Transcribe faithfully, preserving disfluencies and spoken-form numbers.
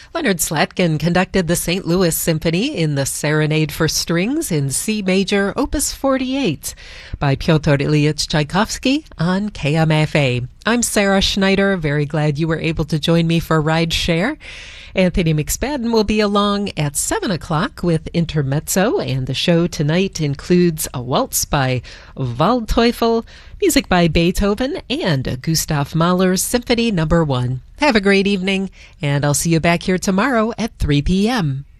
Leonard Slatkin conducted the Saint Louis Symphony in the Serenade for Strings in C major, Opus forty-eight, by Pyotr Ilyich Tchaikovsky on K M F A. I'm Sarah Schneider. Very glad you were able to join me for Ride Share. Anthony McSpadden will be along at seven o'clock with Intermezzo, and the show tonight includes a waltz by Waldteufel, music by Beethoven, and Gustav Mahler's Symphony Number One. Have a great evening, and I'll see you back here tomorrow at three p.m.